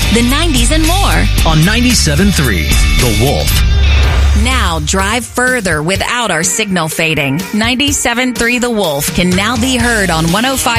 the 90s, and more. On 97.3, The Wolf. Now drive further without our signal fading. 97.3 The Wolf can now be heard on 105.